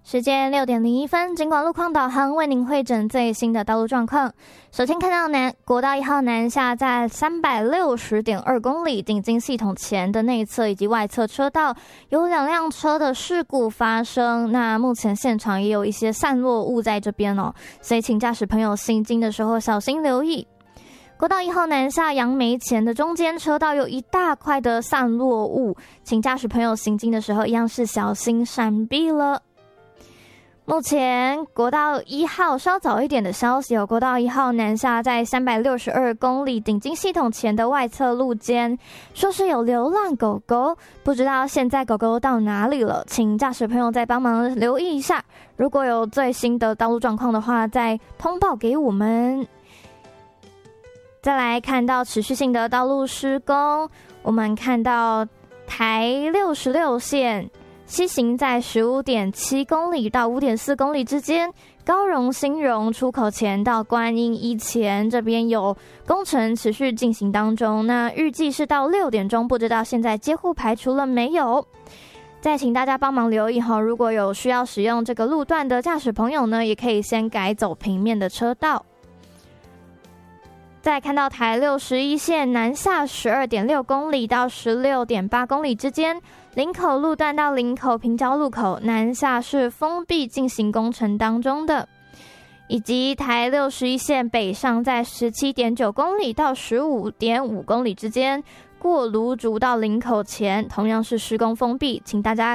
时间6:01，经过路况导航为您汇整最新的道路状况。首先看到国道1号南下在360.2公里顶进系统前的内侧以及外侧车道有2辆车的事故发生，那目前现场也有一些散落物在这边哦，所以请驾驶朋友行经的时候小心留意。国道1号南下杨梅前的中间车道有一大块的散落物，请驾驶朋友行经的时候一样是小心闪避了。目前国道1号稍早一点的消息有国道1号南下在362公里顶进系统前的外侧路肩，说是有流浪狗狗，不知道现在狗狗到哪里了，请驾驶朋友再帮忙留意一下，如果有最新的道路状况的话再通报给我们。再来看到持续性的道路施工，我们看到台66线西行在15.7公里到5.4公里之间，高荣新荣出口前到观音一前这边有工程持续进行当中，那预计是到6点钟，不知道现在接户排除了没有。再请大家帮忙留意哈，如果有需要使用这个路段的驾驶朋友呢，也可以先改走平面的车道。再看到台61线南下12.6公里到16.8公里之间，林口路段到林口平交路口南下是封闭进行工程当中的，以及台61线北上在17.9公里到15.5公里之间，过芦竹到林口前同样是施工封闭，请大家